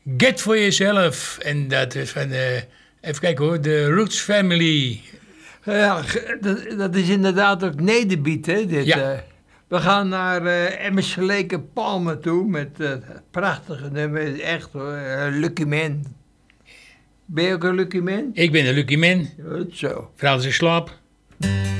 Get For Yourself. En dat is van, even kijken hoor, de Roots Family. Ja, dat is inderdaad ook Nederbiet, hè? Dit, Ja. We gaan naar Emerson Lake Palmer toe met prachtige nummer. Echt hoor, Lucky Man. Ben je ook een Lucky Man? Ik ben een lucky man. Goed zo. Vooral als ik slaap.